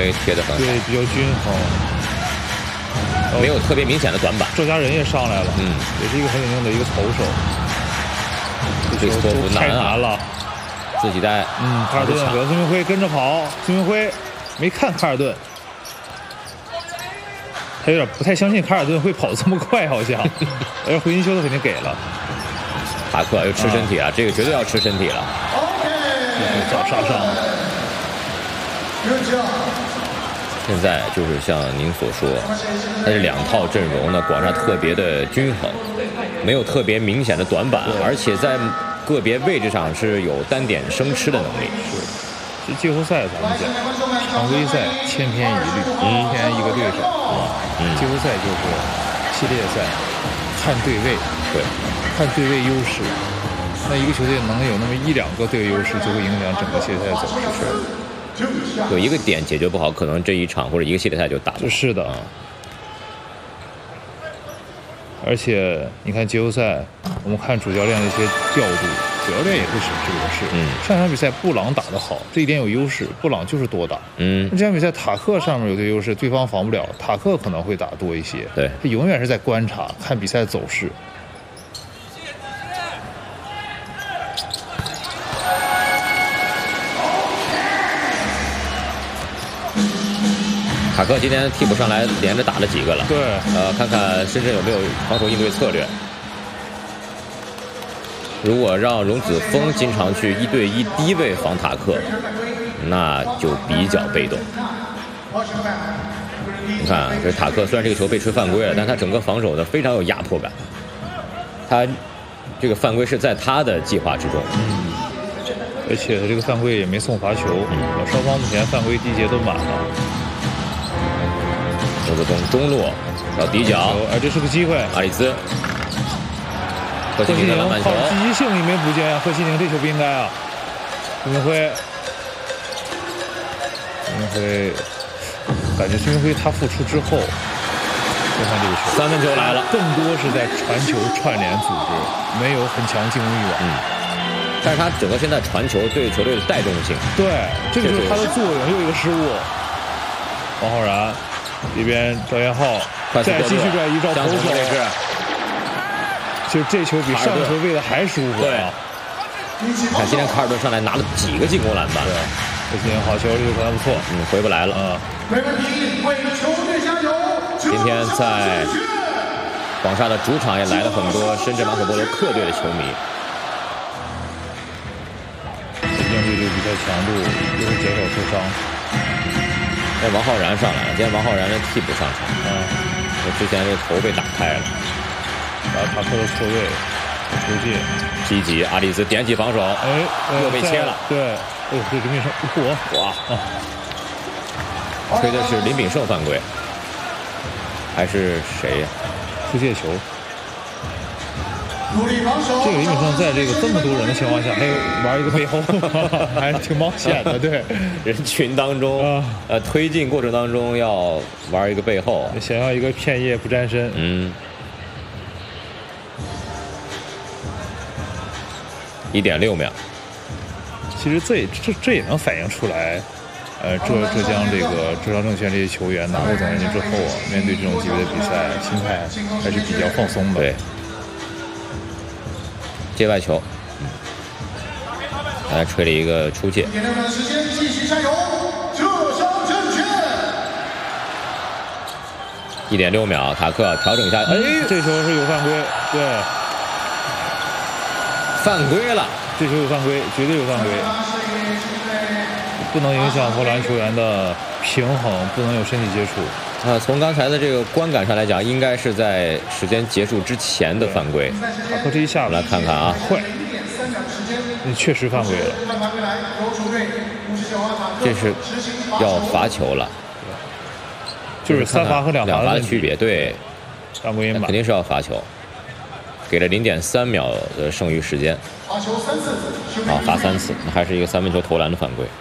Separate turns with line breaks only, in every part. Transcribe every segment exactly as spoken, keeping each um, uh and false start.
辉贴得很好，
对，比较均衡，
没有特别明显的短板。
赵家人也上来了，
嗯，
也是一个很有用的一个投手。
这球都
太
难
难了，
自己带。
嗯，卡尔顿和孙明辉跟着跑，孙明辉没看卡尔顿，他有点不太相信卡尔顿会跑这么快，好像。而回金修他肯定给了。
塔克又吃身体了，啊、这个绝对要吃身体了。
早杀伤。
现在就是像您所说，他这两套阵容呢，广厦特别的均衡，没有特别明显的短板，而且在个别位置上是有单点生吃的能力。
是，这季后赛咱们讲，常规赛千篇一律，一天一个对手，嗯，季后赛就是系列赛，看对位，
对，
看对位优势。那一个球队能有那么一两个对位优势，就会影响整个系列赛走势。
有一个点解决不好，可能这一场或者一个系列赛就打不好。
是的。而且你看季后赛，我们看主教练的一些调度，主教练也会审这个事。
嗯，
上场比赛布朗打得好，这一点有优势，布朗就是多打。
嗯，
那这场比赛塔克上面有对优势，对方防不了，塔克可能会打多一些。
对，
他永远是在观察，看比赛走势。
塔克今天替补上来，连着打了几个了。
对，
呃，看看深圳有没有防守应对策略。如果让荣子峰经常去一对一低位防塔克，那就比较被动。你看，这塔克虽然这个球被吹犯规了，但他整个防守呢非常有压迫感。他这个犯规是在他的计划之中。
嗯，而且他这个犯规也没送罚球，嗯，双方目前犯规低节都满了。
罗子东中路到底角，
哎，这是个机会。
阿里兹，贺西宁的篮板球，
好积极性你没补进啊！贺西宁这球不应该啊！孙明辉，孙明辉，感觉孙明辉他复出之后，再看这个球，
三分球来了，
更多是在传球串联组织，没有很强进攻欲望。
嗯，但是他整个现在传球对球队的带动性，
对，这个就是他的作用。又一个失误，王浩然。这边赵彦浩再继续转移照投手，就这球比上球喂的还舒服啊！
你看今天卡尔顿上来拿了几个进攻篮板，
对，这今天好球，这个传的不错，
嗯，回不来了
啊！
没问题，为球队加油！
今天在广厦的主场也来了很多深圳马可波罗客队的球迷，
应对这个比赛强度，又是减少受伤。
那王浩然上来了，今天王浩然的替补上场。
嗯，
我之前这个头被打开了，
把塔克的错位出界，
积极，阿里兹点起防守，
哎，
又被切了。
对，哎呦，这林炳胜，我
哇啊！吹的是林炳胜犯规，还是谁呀？
出界球。
努力防守。
这个林炳胜在这个这么多人的情况下，还有玩一个背后，还是挺冒险的。对，
人群当中，啊、呃，推进过程当中要玩一个背后，
想要一个片叶不沾身。
嗯，一点六秒。
其实这这这也能反映出来，呃，浙浙江这个浙江证券这些球员拿过总冠军之后啊，面对这种级别的比赛，心态还是比较放松的。
对。界外球，来吹了一个出界。
一点六秒的时间，继续加油！浙江证券。
一点六秒，塔克调整一下，哎，
这球是有犯规，对，
犯规了，
这球有犯规，绝对有犯规，不能影响投篮球员的平衡，不能有身体接触。
啊，从刚才的这个观感上来讲，应该是在时间结束之前的犯规。
塔克这一下
来看看啊，
快，你确实犯规了。
这是要罚球了，
就是三罚和两罚
的区别，对，
犯规
肯定是要罚球，给了零点三秒的剩余时间。
罚球三次，
啊，罚三次，那还是一个三分球投篮的犯规。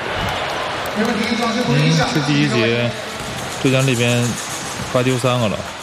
嗯，是第一节，浙江这边罚丢三个了。